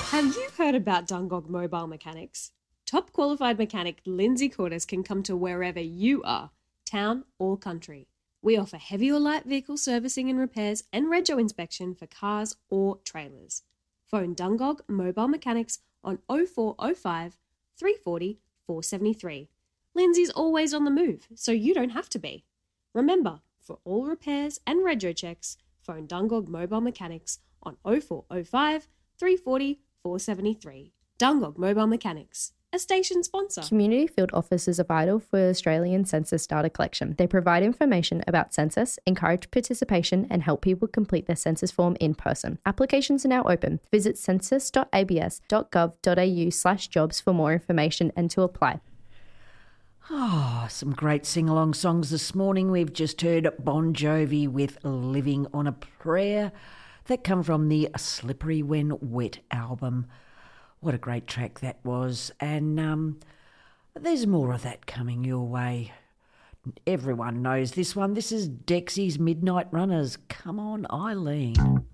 Have you heard about Dungog Mobile Mechanics? Top qualified mechanic Lindsay Cordes can come to wherever you are, town or country. We offer heavy or light vehicle servicing and repairs and rego inspection for cars or trailers. Phone Dungog Mobile Mechanics on 0405 340 473. Lindsay's always on the move, so you don't have to be. Remember, for all repairs and rego checks, phone Dungog Mobile Mechanics on 0405 340 473. Dungog Mobile Mechanics, a station sponsor. Community field offices are vital for Australian census data collection. They provide information about census, encourage participation, and help people complete their census form in person. Applications are now open. Visit census.abs.gov.au/jobs for more information and to apply. Oh, some great sing-along songs this morning. We've just heard Bon Jovi with Living on a Prayer that come from the Slippery When Wet album. What a great track that was. And there's more of that coming your way. Everyone knows this one. This is Dexy's Midnight Runners. Come on, Eileen.